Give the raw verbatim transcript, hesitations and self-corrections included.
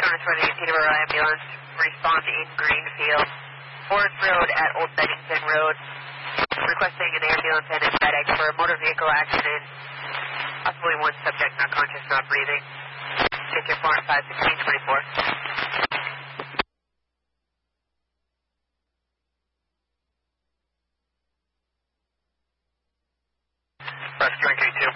service for the Peterborough ambulance. Respond in Greenfield. Forest Road at Old Bennington Road. Requesting an ambulance and a medic for a motor vehicle accident. Possibly one subject not conscious, not breathing. Take your four and five, sixteen twenty-four. Rescuing K two.